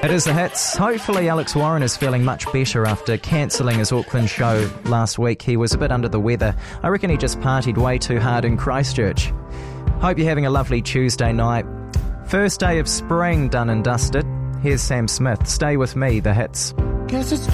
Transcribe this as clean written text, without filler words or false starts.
It is the hits. Hopefully Alex Warren is feeling much better after cancelling his Auckland show last week. He was a bit under the weather. I reckon he just partied way too hard in Christchurch. Hope you're having a lovely Tuesday night. First day of spring done and dusted. Here's Sam Smith. Stay with me, the hits. Guess it's